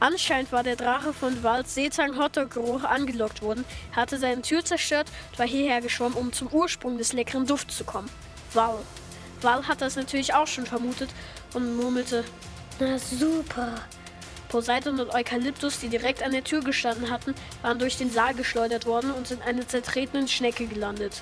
Anscheinend war der Drache von Vals Seetang-Hotdog-Geruch angelockt worden, hatte seine Tür zerstört und war hierher geschwommen, um zum Ursprung des leckeren Dufts zu kommen. Val. Val hat das natürlich auch schon vermutet und murmelte: Na super. Poseidon und Eukalyptus, die direkt an der Tür gestanden hatten, waren durch den Saal geschleudert worden und sind in einer zertretenen Schnecke gelandet.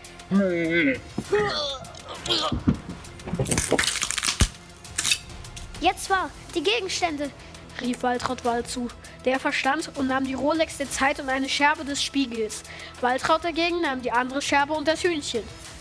Jetzt war die Gegenstände, rief Waltraud Val zu. Der verstand und nahm die Rolex der Zeit und eine Scherbe des Spiegels. Waltraud dagegen nahm die andere Scherbe und das Hühnchen.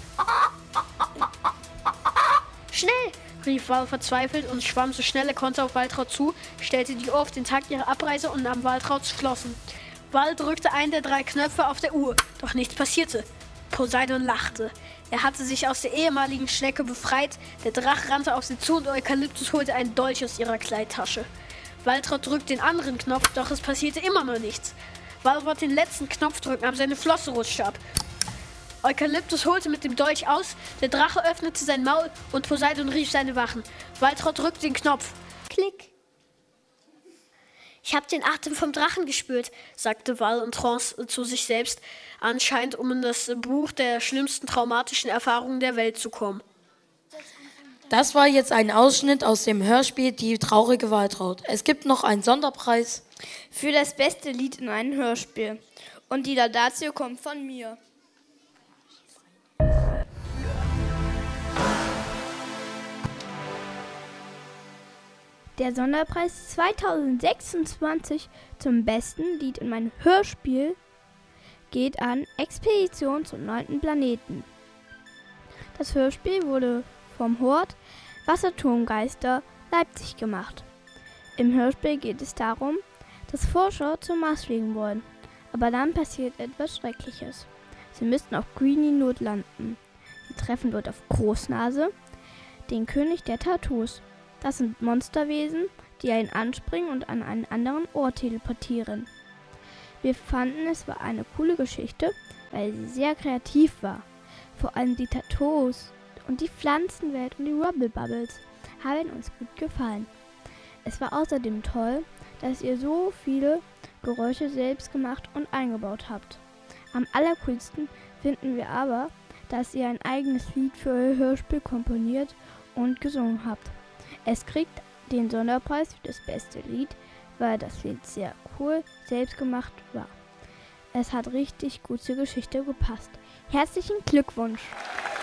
Schnell, rief Val verzweifelt und schwamm so schnell er konnte auf Waltraud zu, stellte die Uhr auf den Tag ihrer Abreise und nahm Waltrauds Flossen. Val drückte einen der 3 Knöpfe auf der Uhr, doch nichts passierte. Poseidon lachte. Er hatte sich aus der ehemaligen Schnecke befreit, der Drache rannte auf sie zu und Eukalyptus holte einen Dolch aus ihrer Kleidtasche. Waltraud drückte den anderen Knopf, doch es passierte immer noch nichts. Val wollte den letzten Knopf drücken, aber seine Flosse rutschte ab. Eukalyptus holte mit dem Dolch aus, der Drache öffnete sein Maul und Poseidon rief seine Wachen. Waltraud drückte den Knopf. Klick. Ich habe den Atem vom Drachen gespürt, sagte Val in Trance zu sich selbst, anscheinend um in das Buch der schlimmsten traumatischen Erfahrungen der Welt zu kommen. Das war jetzt ein Ausschnitt aus dem Hörspiel Die traurige Waltraud. Es gibt noch einen Sonderpreis für das beste Lied in einem Hörspiel. Und die Laudatio kommt von mir. Der Sonderpreis 2026 zum besten Lied in meinem Hörspiel geht an Expedition zum 9. Planeten. Das Hörspiel wurde vom Hort Wasserturmgeister Leipzig gemacht. Im Hörspiel geht es darum, dass Forscher zum Mars fliegen wollen, aber dann passiert etwas Schreckliches. Sie müssen auf Greenie Not landen. Sie treffen dort auf Großnase, den König der Tattoos. Das sind Monsterwesen, die einen anspringen und an einen anderen Ort teleportieren. Wir fanden, es war eine coole Geschichte, weil sie sehr kreativ war. Vor allem die Tattoos und die Pflanzenwelt und die Rubble Bubbles haben uns gut gefallen. Es war außerdem toll, dass ihr so viele Geräusche selbst gemacht und eingebaut habt. Am allercoolsten finden wir aber, dass ihr ein eigenes Lied für euer Hörspiel komponiert und gesungen habt. Es kriegt den Sonderpreis für das beste Lied, weil das Lied sehr cool selbst gemacht war. Es hat richtig gut zur Geschichte gepasst. Herzlichen Glückwunsch!